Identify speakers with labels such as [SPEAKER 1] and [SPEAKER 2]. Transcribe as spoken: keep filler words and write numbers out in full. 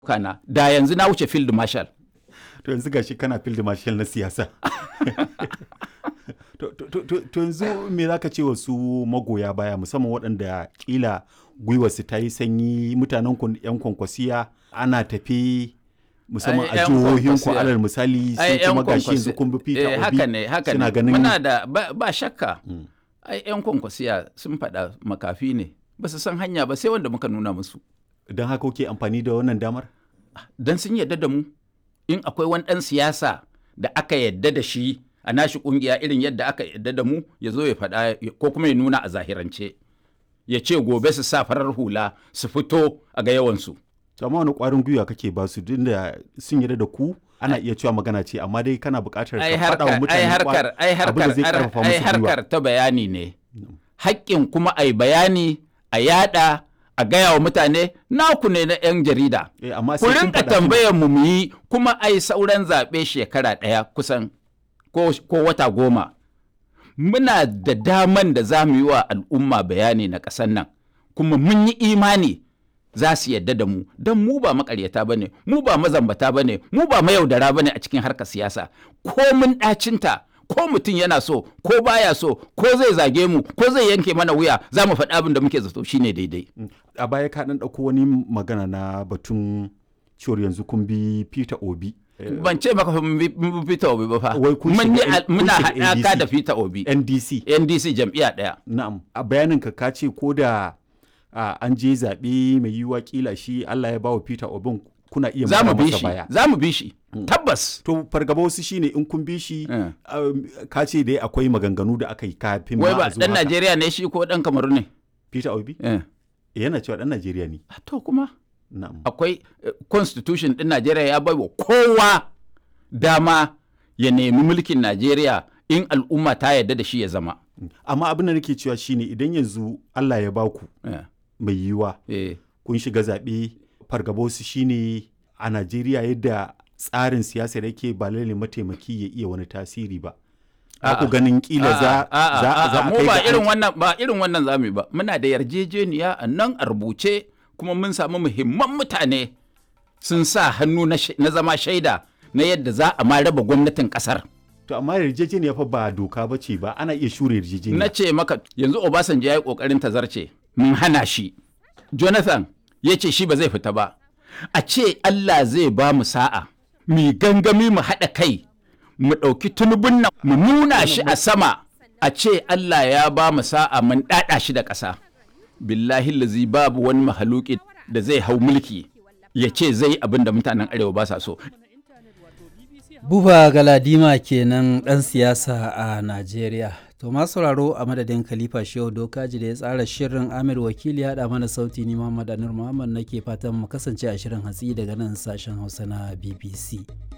[SPEAKER 1] kana da yanzu na wuce field marshal.
[SPEAKER 2] To yanzu gashi kana field marshal na siyasa. To yanzu me za ka ce wa su magoya baya musamman waɗanda ƙila gwiwarsu ta yi sanyi mutanen yan kwankwasiya ana tafi musamman a jihohinku alal misali sai kuma gashi yanzu kun bi Peter Obi
[SPEAKER 1] haka ne haka ne muna da ba shakka ai yan kwankwasiya sun faɗa makafi ne ba su san hanya ba sai wanda muka nuna musu.
[SPEAKER 2] Don haka kuke amfani da wannan damar?
[SPEAKER 1] Don sun yadda da mu in akwai wani ɗan siyasa da aka yadda da shi a nashi ƙungiya irin yadda aka yadda da mu ya zo ya faɗa ko kuma ya nuna a zahirance ya ce gobe su sa farar hula su fito a ga yawansu.
[SPEAKER 2] Amma wani ƙwarin gwiwa kake ba su duk da sun yarda da ku ana iya cewa magana ce amma dai kana buƙatar ka faɗa wa mutane abin da zai ƙarfafa musu gwiwa.
[SPEAKER 1] Ai harkar ta bayani ne haƙƙin kuma ai bayani a yada a gaya wa mutane naku ne na 'yan jarida. Ku rinka tambayar mu mu yi kuma ai sauran zaɓe shekara ɗaya kusan ko, ko wata goma. Muna da daman da za mu yi wa al'umma bayani na ƙasar nan kuma mun yi imani za su yadda da mu don mu ba makaryata ba ne mu ba mazambata ba ne mu ba mayaudara ba ne a cikin harkar siyasa ko mun ɗacinta ko mutum yana so ko baya so ko zai zage mu ko zai yanke mana wuya za mu faɗi abin da muke zato shine daidai.
[SPEAKER 2] A baya ka ɗan ɗauko wani magana na batun cewar yanzu kun bi Peter Obi.
[SPEAKER 1] Ban ce maka mun bi Peter Obi ba fa. Muna haɗaka da Peter Obi.
[SPEAKER 2] N D C.
[SPEAKER 1] N D C jam'iyya ɗaya.
[SPEAKER 2] Na'am. A bayanin ka ka ce ko da an je zaɓe mai yiwuwa kila shi Allah ya bawa Peter Obi kuna iya mara masa baya.
[SPEAKER 1] Za mu bi shi. Tabbas.
[SPEAKER 2] To fargaba wasu shine in kun bi shi ka ce dai akwai maganganu da aka yi kafin ma
[SPEAKER 1] a zuwa. Wai ba dan Najeriya ne shi ko dan Kamaru ne?
[SPEAKER 2] Peter Obi? Yana cewa dan Najeriya ne.
[SPEAKER 1] To kuma akwai constitution din Najeriya ya bai wa kowa dama ya nemi mulkin Najeriya in al'umma ta yarda da shi ya zama.
[SPEAKER 2] Amma abin da nake cewa shine idan yanzu Allah ya baku mai yiwuwa kun shiga zaɓe fargaba wasu shine a Najeriya yadda tsarin siyasa yake ba lalle mataimaki ya iya wani tasiri ba. Aku ganin kila za a
[SPEAKER 1] kai ba irin wannan ba irin wannan zamu ba muna da yarjejeniya a nan a rubuce kuma mun samu muhimman mutane sun sa hannu na zama shaida na yadda za a ma raba gwamnatin kasar.
[SPEAKER 2] To amma yarjejeniya fa ba doka ba ce ba ana iya shure yarjejeniya.
[SPEAKER 1] Na ce maka yanzu Obasanjo ya yi kokarin tazarce mun hana shi. Jonathan ya ce shi ba zai fita ba. A ce Allah zai ba mu sa'a mu gangami mu haɗa kai mu ɗauki tunubun nan mu nuna shi a sama a ce Allah ya ba mu sa'a mun ɗaɗa shi da ƙasa. Billahi lazi babu wani mahaluki da zai hau mulki ya ce zai abin da mutanen arewa ba sa so.
[SPEAKER 3] Buba Galadima kenan ɗan siyasa a Najeriya. To masu sauraro a madadin Khalifa Shehu Dokaji da ya tsara shirin Amir Wakili ya haɗa mana sauti ni Muhammad Anur Muhammad nake fatan mu kasance a shirin hatsi daga nan sashen Hausa na B B C.